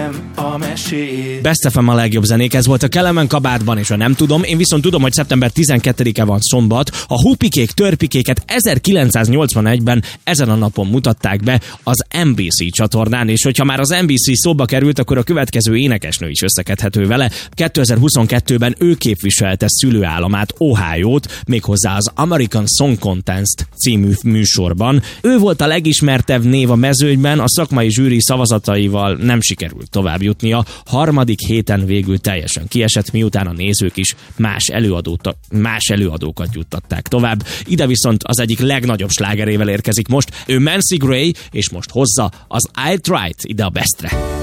Best FM a legjobb zenék, ez volt a Kelemen kabátban, és ha nem tudom, én viszont tudom, hogy szeptember 12-e van szombat, a Hupikék törpikéket 1981-ben ezen a napon mutatták be az NBC csatornán, és hogyha már az NBC szóba került, akkor a következő énekesnő is összekedhető vele. 2022-ben ő képviselte szülőállamát, Ohiót, méghozzá az American Song Contest című műsorban. Ő volt a legismertebb név a mezőnyben, a szakmai zsűri szavazataival nem sikerült tovább jutnia. Harmadik héten végül teljesen kiesett, miután a nézők is más előadókat juttatták tovább. Ide viszont az egyik legnagyobb slágerével érkezik most. Ő Nancy Gray, és most hozza az I'll Try It ide a Bestre.